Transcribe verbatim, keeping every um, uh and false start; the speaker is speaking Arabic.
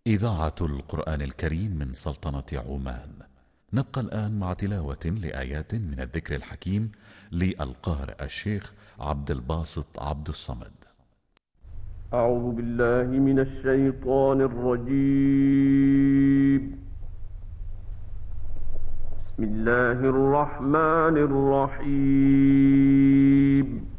إذاعة القرآن الكريم من سلطنة عمان. نبقى الآن مع تلاوة لآيات من الذكر الحكيم للقارئ الشيخ عبد الباسط عبد الصمد. أعوذ بالله من الشيطان الرجيم. بسم الله الرحمن الرحيم.